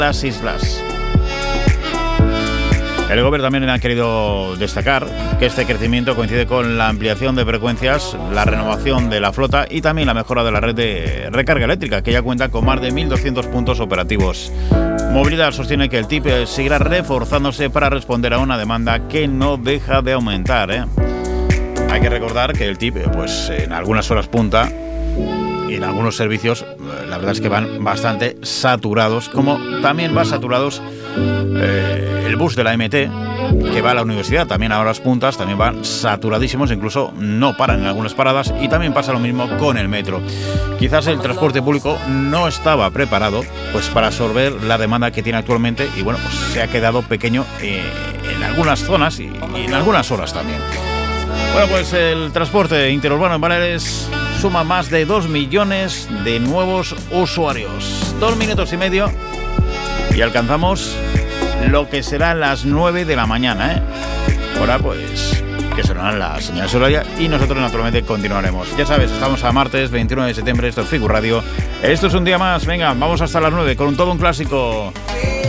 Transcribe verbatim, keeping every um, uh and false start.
las islas. El Gobierno también ha querido destacar que este crecimiento coincide con la ampliación de frecuencias, la renovación de la flota y también la mejora de la red de recarga eléctrica, que ya cuenta con más de mil doscientos puntos operativos. Movilidad sostiene que el T I P seguirá reforzándose para responder a una demanda que no deja de aumentar, ¿eh? Hay que recordar que el T I P, pues en algunas horas punta y en algunos servicios, la verdad es que van bastante saturados, como también va saturados eh, el bus de la M T, que va a la universidad, también a horas puntas, también van saturadísimos, incluso no paran en algunas paradas, y también pasa lo mismo con el metro. Quizás el transporte público no estaba preparado pues para absorber la demanda que tiene actualmente y bueno, pues se ha quedado pequeño eh, en algunas zonas y, y en algunas horas también. Bueno, pues el transporte interurbano en Baleares suma más de dos millones de nuevos usuarios. Dos minutos y medio y alcanzamos lo que serán las nueve de la mañana, ¿eh? Ahora pues que sonarán las señales horarias y nosotros naturalmente continuaremos. Ya sabes, estamos a martes veintiuno de septiembre, esto es Figu Radio. Esto es un día más, venga, vamos hasta las nueve con un todo un clásico.